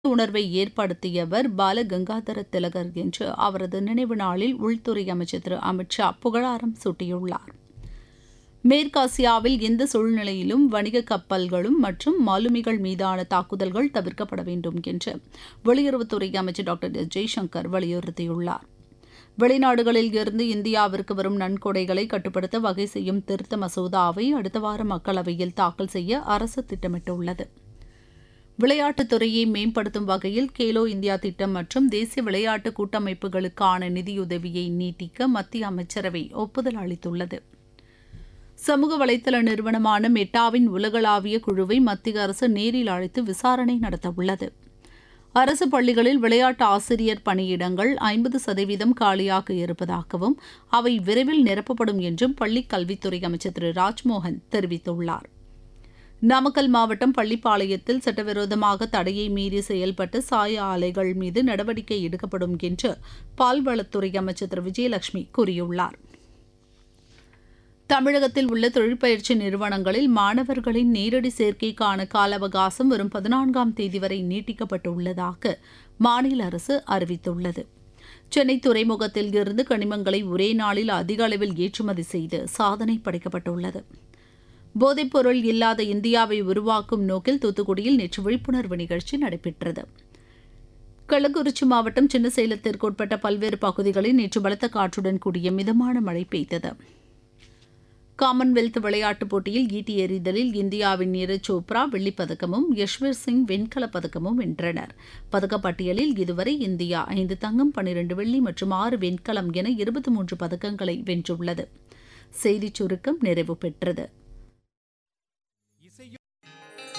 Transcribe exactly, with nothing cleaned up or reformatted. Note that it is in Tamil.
உணர்வை ஏற்படுத்தியவர் பால கங்காதர திலகர் என்று அவரது நினைவு நாளில் உள்துறை அமைச்சர் திரு அமித் ஷா புகழாரம் சூட்டியுள்ளார். மேற்காசியாவில் எந்த சூழ்நிலையிலும் வணிக கப்பல்களும் மற்றும் மாலுமிகள் மீதான தாக்குதல்கள் தவிர்க்கப்பட வேண்டும் என்று வெளியுறவுத்துறை அமைச்சர் டாக்டர் எஸ் ஜெய்சங்கர் வலியுறுத்தியுள்ளார். வெளிநாடுகளில் இருந்து இந்தியாவிற்கு வரும் நன்கொடைகளை கட்டுப்படுத்த வகை செய்யும் திருத்த மசோதாவை அடுத்த வாரம் மக்களவையில் தாக்கல் செய்ய அரசு திட்டமிட்டுள்ளது. விளையாட்டுத் துறையை மேம்படுத்தும் வகையில் கேலோ இந்தியா திட்டம் மற்றும் தேசிய விளையாட்டு கூட்டமைப்புகளுக்கான நிதியுதவியை நீட்டிக்க மத்திய அமைச்சரவை ஒப்புதல் அளித்துள்ளது. சமூக வலைதள நிறுவனமான மெட்டாவின் உலகளாவிய குழுவை மத்திய அரசு நேரில் அழைத்து விசாரணை நடத்தவுள்ளது. அரசு பள்ளிகளில் விளையாட்டு ஆசிரியர் பணியிடங்கள் ஐம்பது சதவீதம் காலியாக இருப்பதாகவும் அவை விரைவில் நிரப்பப்படும் என்றும் பள்ளிக் கல்வித்துறை அமைச்சர் திரு ராஜ்மோகன் தெரிவித்துள்ளார். நாமக்கல் மாவட்டம் பள்ளிப்பாளையத்தில் சட்டவிரோதமாக தடையை மீறி செயல்பட்ட சாய ஆலைகள் மீது நடவடிக்கை எடுக்கப்படும் என்று பால்வளத்துறை அமைச்சர் திரு விஜயலட்சுமி கூறியுள்ளார். தமிழகத்தில் உள்ள தொழிற்பயிற்சி நிறுவனங்களில் மாணவர்களின் நேரடி சேர்க்கைக்கான கால அவகாசம் வரும் பதினான்காம் தேதி வரை நீட்டிக்கப்பட்டுள்ளதாக மாநில அரசு அறிவித்துள்ளது. சென்னை துறைமுகத்தில் இருந்து கனிமங்களை ஒரே நாளில் அதிக அளவில் ஏற்றுமதி செய்து சாதனை படைக்கப்பட்டுள்ளது. போதைப்பொருள் இல்லாத இந்தியாவை உருவாக்கும் நோக்கில் தூத்துக்குடியில் நேற்று விழிப்புணர்வு நிகழ்ச்சி நடைபெற்றது. கள்ளக்குறிச்சி மாவட்டம் சின்னசேலத்திற்கு உட்பட்ட பல்வேறு பகுதிகளில் நேற்று பலத்த காற்றுடன் கூடிய மிதமான மழை பெய்தது. காமன்வெல்த் விளையாட்டுப் போட்டியில் ஈட்டி எறிதலில் இந்தியாவின் நீரஜ் சோப்ரா வெள்ளிப்பதக்கமும் யஷ்வீர் சிங் வெண்கலப் பதக்கமும் வென்றனர். பதக்கப்பட்டியலில் இதுவரை இந்தியா ஐந்து தங்கம், பனிரண்டு வெள்ளி மற்றும் ஆறு வெண்கலம் என இருபத்தி மூன்று பதக்கங்களை வென்றுள்ளது. செய்திச் சுருக்கம் நிறைவு பெற்றது.